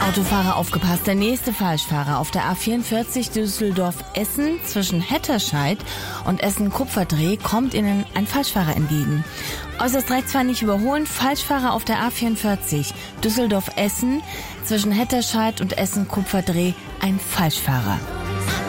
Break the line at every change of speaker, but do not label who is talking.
Autofahrer aufgepasst, der nächste Falschfahrer auf der A44 Düsseldorf-Essen zwischen Hetterscheid und Essen-Kupferdreh kommt Ihnen ein Falschfahrer entgegen. Äußerst rechtsfahren überholen, Falschfahrer auf der A44 Düsseldorf-Essen zwischen Hetterscheid und Essen-Kupferdreh, ein Falschfahrer.